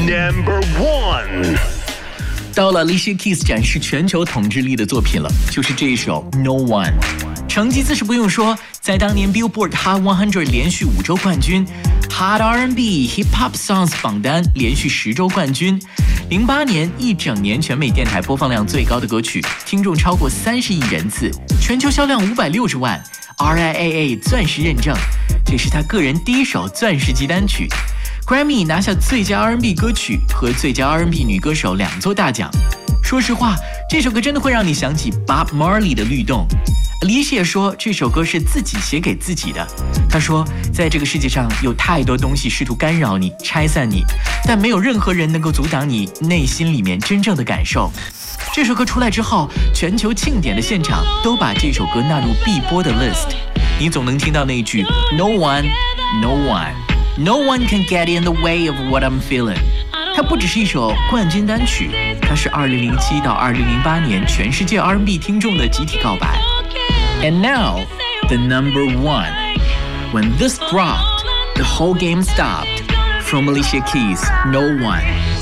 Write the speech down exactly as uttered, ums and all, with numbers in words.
Number one。 到了 Alicia Keys 展示全球统治力的作品了，就是这一首 No One。 成绩自是不用说，在当年 Billboard Hot 一百连续五周冠军， Hot R and B Hip Hop Songs 榜单连续十周冠军，零八年一整年全美电台播放量最高的歌曲，听众超过三十亿人次，全球销量五百六十万， R I A A 钻石认证，这是他个人第一首钻石级单曲。Grammy 拿下最佳 R and B 歌曲和最佳 R and B 女歌手两座大奖。说实话，这首歌真的会让你想起 Bob Marley 的律动。Alicia 说这首歌是自己写给自己的。她说，在这个世界上有太多东西试图干扰你、拆散你，但没有任何人能够阻挡你内心里面真正的感受。这首歌出来之后，全球庆典的现场都把这首歌纳入必播的 list。你总能听到那一句 No one, no one。No one can get in the way of what I'm feeling。 它不只是一首冠军单曲，它是二零零七到二零零八年全世界 R and B 听众的集体告白。And now, the number one. When this dropped, the whole game stopped. From Alicia Keys, No One.